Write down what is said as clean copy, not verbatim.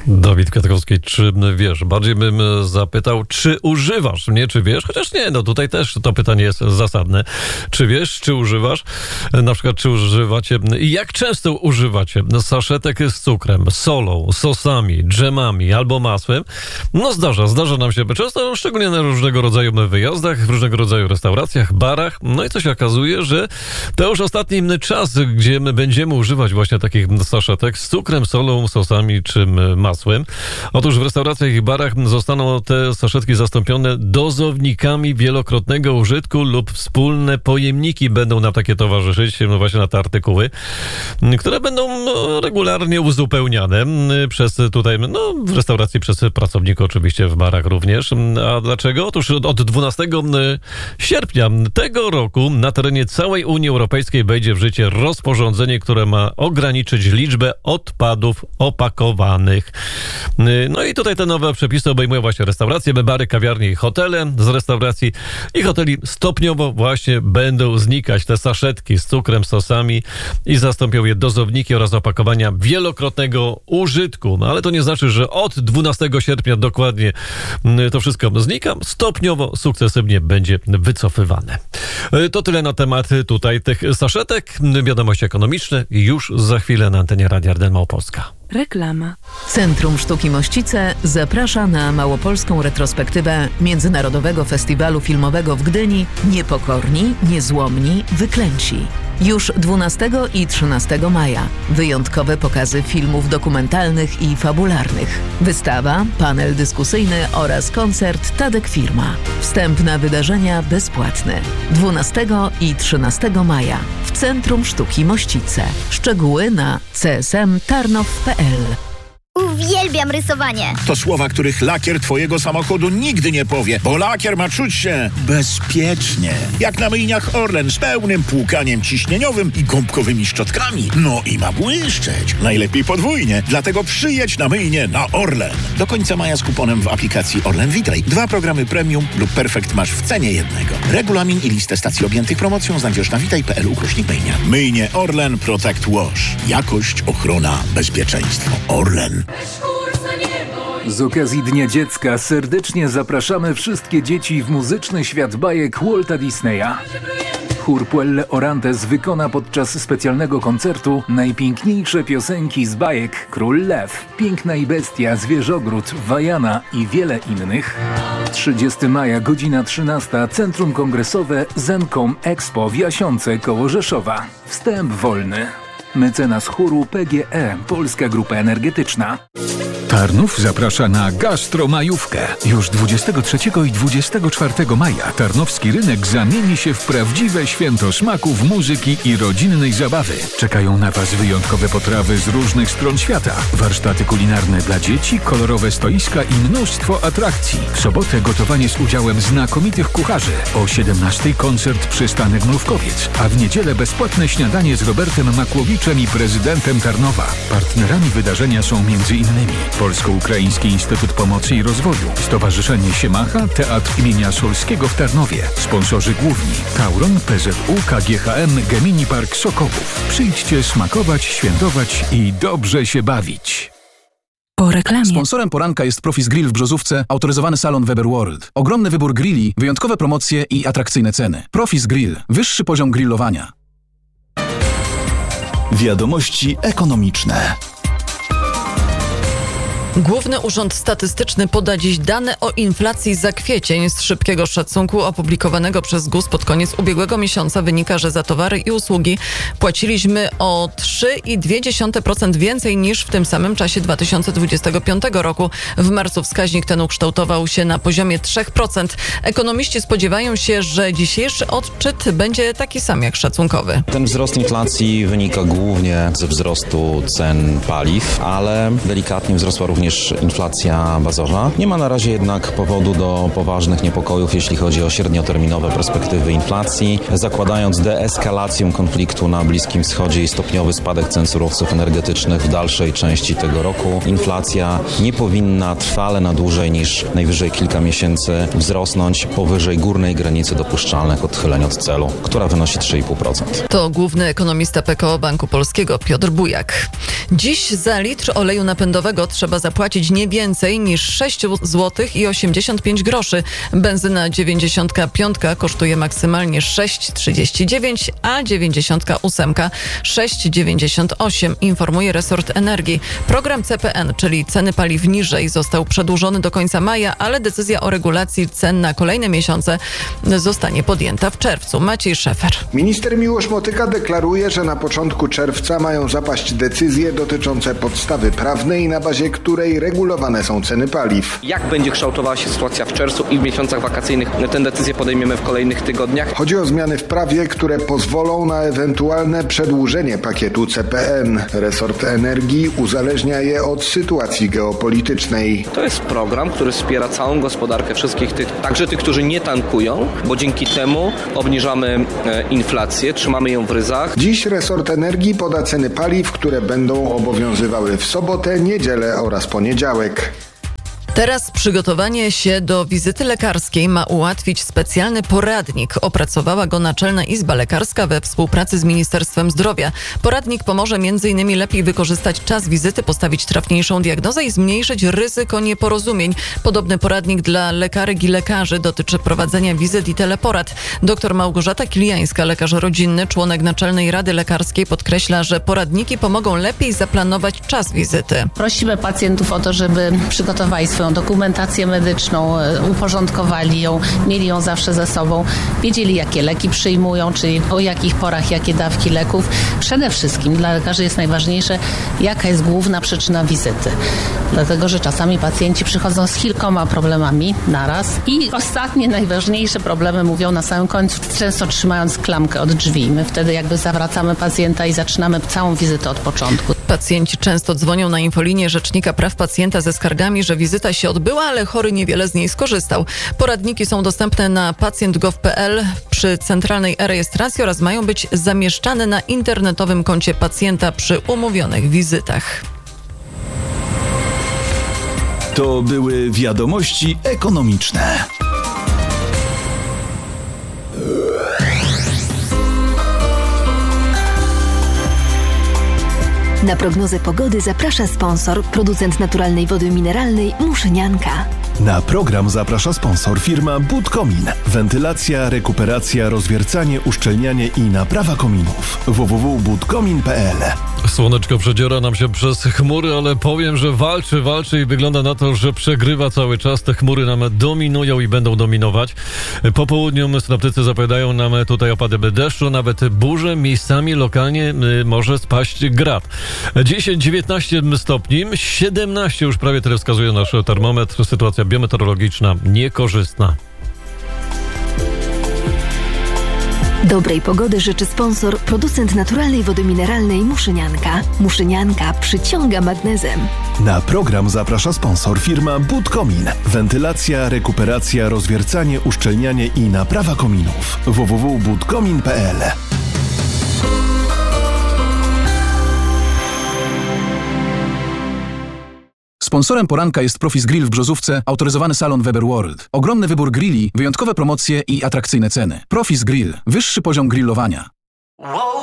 Dawid Kwiatkowski, czy wiesz? Bardziej bym zapytał, czy używasz, nie czy wiesz? Chociaż nie, no tutaj też to pytanie jest zasadne. Czy wiesz, czy używasz? Na przykład, czy używacie i jak często używacie saszetek z cukrem, solą, sosami, dżemami albo masłem? No zdarza nam się często, szczególnie na różnego rodzaju wyjazdach, w różnego rodzaju restauracjach, barach. No i co się okazuje, że to już ostatni czas, gdzie my będziemy używać właśnie takich saszetek z cukrem, solą, sosami czy masłem. Otóż w restauracjach i barach zostaną te saszetki zastąpione dozownikami wielokrotnego użytku lub wspólne pojemniki będą nam takie towarzyszyć, no właśnie na te artykuły, które będą regularnie uzupełniane przez tutaj, w restauracji przez pracowników, oczywiście w barach również. A dlaczego? Otóż od 12 sierpnia tego roku na terenie całej Unii Europejskiej wejdzie w życie rozporządzenie, które ma ograniczyć liczbę odpadów opakowanych. No i tutaj te nowe przepisy obejmują właśnie restauracje, bary, kawiarnie i hotele. Z restauracji i hoteli stopniowo właśnie będą znikać te saszetki z cukrem, sosami i zastąpią je dozowniki oraz opakowania wielokrotnego użytku. No ale to nie znaczy, że od 12 sierpnia dokładnie to wszystko znika. Stopniowo, sukcesywnie będzie wycofywane. To tyle na temat tutaj tych saszetek. Wiadomości ekonomiczne już za chwilę na antenie Radia Arden Małopolska. Reklama. Centrum Sztuki Mościce zaprasza na małopolską retrospektywę Międzynarodowego Festiwalu Filmowego w Gdyni Niepokorni, Niezłomni, Wyklęci. Już 12 i 13 maja wyjątkowe pokazy filmów dokumentalnych i fabularnych. Wystawa, panel dyskusyjny oraz koncert Tadek Firma. Wstęp na wydarzenia bezpłatny. 12 i 13 maja w Centrum Sztuki Mościce. Szczegóły na csmtarnow.pl. Uwielbiam rysowanie. To słowa, których lakier twojego samochodu nigdy nie powie, bo lakier ma czuć się bezpiecznie. Jak na myjniach Orlen z pełnym płukaniem ciśnieniowym i gąbkowymi szczotkami. No i ma błyszczeć. Najlepiej podwójnie. Dlatego przyjedź na myjnię na Orlen. Do końca maja z kuponem w aplikacji Orlen Witraj. 2 programy premium lub perfekt masz w cenie jednego. Regulamin i listę stacji objętych promocją znajdziesz na witaj.pl/myjnia. Myjnie Orlen Protect Wash. Jakość, ochrona, bezpieczeństwo. Orlen. Z okazji Dnia Dziecka serdecznie zapraszamy wszystkie dzieci w muzyczny świat bajek Walta Disneya. Chór Puelle Orantes wykona podczas specjalnego koncertu najpiękniejsze piosenki z bajek Król Lew, Piękna i Bestia, Zwierzogród, Wajana i wiele innych. 30 maja, godzina 13, Centrum Kongresowe Zencom Expo w Jasionce koło Rzeszowa. Wstęp wolny. Mecenas chóru PGE, Polska Grupa Energetyczna. Tarnów zaprasza na gastromajówkę. Już 23 i 24 maja Tarnowski Rynek zamieni się w prawdziwe święto smaków, muzyki i rodzinnej zabawy. Czekają na Was wyjątkowe potrawy z różnych stron świata, warsztaty kulinarne dla dzieci, kolorowe stoiska i mnóstwo atrakcji. W sobotę gotowanie z udziałem znakomitych kucharzy. O 17 koncert Przystanek Mrówkowiec, a w niedzielę bezpłatne śniadanie z Robertem Makłowiczem i prezydentem Tarnowa. Partnerami wydarzenia są m.in. Polsko-Ukraiński Instytut Pomocy i Rozwoju, Stowarzyszenie Siemacha, Teatr imienia Solskiego w Tarnowie. Sponsorzy główni: Tauron, PZU, KGHM, Gemini Park Sokołów. Przyjdźcie smakować, świętować i dobrze się bawić. Po reklamie. Sponsorem poranka jest Profis Grill w Brzozówce, autoryzowany salon Weber World. Ogromny wybór grilli, wyjątkowe promocje i atrakcyjne ceny. Profis Grill. Wyższy poziom grillowania. Wiadomości ekonomiczne. Główny Urząd Statystyczny poda dziś dane o inflacji za kwiecień. Z szybkiego szacunku opublikowanego przez GUS pod koniec ubiegłego miesiąca wynika, że za towary i usługi płaciliśmy o 3,2% więcej niż w tym samym czasie 2025 roku. W marcu wskaźnik ten ukształtował się na poziomie 3%. Ekonomiści spodziewają się, że dzisiejszy odczyt będzie taki sam jak szacunkowy. Ten wzrost inflacji wynika głównie ze wzrostu cen paliw, ale delikatnie wzrosła również inflacja bazowa. Nie ma na razie jednak powodu do poważnych niepokojów, jeśli chodzi o średnioterminowe perspektywy inflacji. Zakładając deeskalację konfliktu na Bliskim Wschodzie i stopniowy spadek cen surowców energetycznych w dalszej części tego roku, inflacja nie powinna trwale na dłużej niż najwyżej kilka miesięcy wzrosnąć powyżej górnej granicy dopuszczalnych odchyleń od celu, która wynosi 3,5%. To główny ekonomista PKO Banku Polskiego Piotr Bujak. Dziś za litr oleju napędowego trzeba zapłacić zapłacić nie więcej niż 6 zł i 85 groszy. Benzyna 95 kosztuje maksymalnie 6,39, a 98 6,98, informuje resort energii. Program CPN, czyli ceny paliw niżej, został przedłużony do końca maja, ale decyzja o regulacji cen na kolejne miesiące zostanie podjęta w czerwcu. Maciej Szefer. Minister Miłosz Motyka deklaruje, że na początku czerwca mają zapaść decyzje dotyczące podstawy prawnej, na bazie której regulowane są ceny paliw. Jak będzie kształtowała się sytuacja w czerwcu i w miesiącach wakacyjnych, tę decyzję podejmiemy w kolejnych tygodniach. Chodzi o zmiany w prawie, które pozwolą na ewentualne przedłużenie pakietu CPN. Resort energii uzależnia je od sytuacji geopolitycznej. To jest program, który wspiera całą gospodarkę wszystkich tych, także tych, którzy nie tankują, bo dzięki temu obniżamy inflację, trzymamy ją w ryzach. Dziś resort energii poda ceny paliw, które będą obowiązywały w sobotę, niedzielę oraz poniedziałek. Teraz przygotowanie się do wizyty lekarskiej ma ułatwić specjalny poradnik. Opracowała go Naczelna Izba Lekarska we współpracy z Ministerstwem Zdrowia. Poradnik pomoże m.in. lepiej wykorzystać czas wizyty, postawić trafniejszą diagnozę i zmniejszyć ryzyko nieporozumień. Podobny poradnik dla lekarek i lekarzy dotyczy prowadzenia wizyt i teleporad. Dr Małgorzata Kiliańska, lekarz rodzinny, członek Naczelnej Rady Lekarskiej, podkreśla, że poradniki pomogą lepiej zaplanować czas wizyty. Prosimy pacjentów o to, żeby przygotowali swoją dokumentację medyczną, uporządkowali ją, mieli ją zawsze ze sobą, wiedzieli, jakie leki przyjmują, czyli o jakich porach, jakie dawki leków. Przede wszystkim dla lekarzy jest najważniejsze, jaka jest główna przyczyna wizyty. Dlatego, że czasami pacjenci przychodzą z kilkoma problemami naraz i ostatnie, najważniejsze problemy mówią na samym końcu, często trzymając klamkę od drzwi. My wtedy jakby zawracamy pacjenta i zaczynamy całą wizytę od początku. Pacjenci często dzwonią na infolinię Rzecznika Praw Pacjenta ze skargami, że wizyta się odbyła, ale chory niewiele z niej skorzystał. Poradniki są dostępne na pacjent.gov.pl przy centralnej e-rejestracji oraz mają być zamieszczane na internetowym koncie pacjenta przy umówionych wizytach. To były wiadomości ekonomiczne. Na prognozę pogody zaprasza sponsor, producent naturalnej wody mineralnej Muszynianka. Na program zaprasza sponsor firma Budkomin. Wentylacja, rekuperacja, rozwiercanie, uszczelnianie i naprawa kominów. www.budkomin.pl. Słoneczko przedziera nam się przez chmury, ale powiem, że walczy i wygląda na to, że przegrywa cały czas. Te chmury nam dominują i będą dominować. Po południu synoptycy zapowiadają nam tutaj opady deszczu, nawet burze. Miejscami lokalnie może spaść grad. Dziś 19 stopni, 17 już prawie tyle wskazuje nasz termometr. Sytuacja biometeorologiczna niekorzystna. Dobrej pogody życzy sponsor, producent naturalnej wody mineralnej Muszynianka. Muszynianka przyciąga magnezem. Na program zaprasza sponsor firma Budkomin. Wentylacja, rekuperacja, rozwiercanie, uszczelnianie i naprawa kominów. www.budkomin.pl. Sponsorem poranka jest Profis Grill w Brzozówce, autoryzowany salon Weber World. Ogromny wybór grilli, wyjątkowe promocje i atrakcyjne ceny. Profis Grill. Wyższy poziom grillowania.